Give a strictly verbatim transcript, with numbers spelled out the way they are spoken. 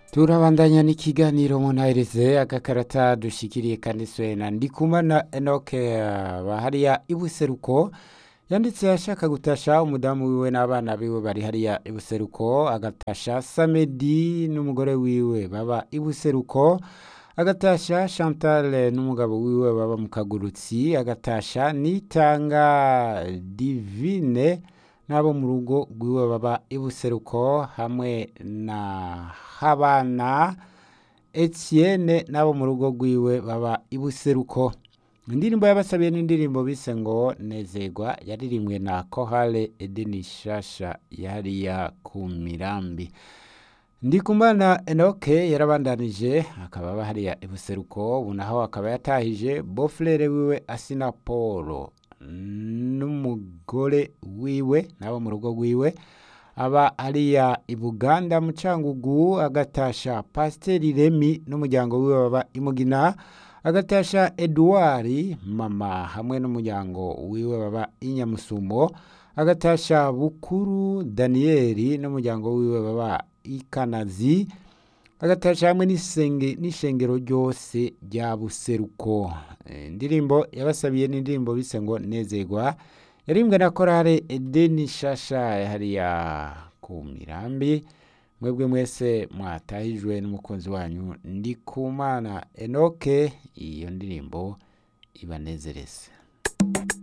turabandanya n'ikiganiro munahirize agakarata dushikiriye kanditswe na Ndikumana Enoch bahariya ibuseruko yanditse ashaka gutasha umudamu wiwe n'abana biwe bari hariya ibuseruko, agatasha Samedi n'umugore wiwe baba ibuseruko, agatasha Chantal n'umugabo wiwe baba mu Kagurutsi, agatasha Nitanga Divine nabo mu rugo rwiwe baba ibuseruko, hamwe na Habana Etienne nabo mu rugo rwiwe baba ibuseruko. Indirimbo yabasabiye n'indirimbo bise ngo Nezerwa yaririmbwe na Chorale Edeni Shasha yariya ku Mirambi. Ndikumana Enoch yarabandanije akaba bahariya ibuseruko, unaho akaba yatahije Bofrere wiwe Asina Paul n'umugore wiwe nabo mu rugo rwiwe aba ariya ibuganda mu Cangugu, agatasha Pasiteri Remi n'umuryango wiwe baba imugina, agatasha Edouard mama hamwe n'umuryango wiwe baba inyamusumo, agatasha Bukuru Danieli n'umuryango wiwe baba ikanazi, agatasha hamwe n'isenge n'ishengero ryose rya buseruko. Indirimbo yabasabiye n'indirimbo bise ngo Nezerwa yarimbwe na Chorale Edeni Shasha hariya ku Mirambi. Mwebwe mwese mwatahijwe n'umukunzi wanyu Ndikumana Enoch, iyo ndirimbo ibanezereze.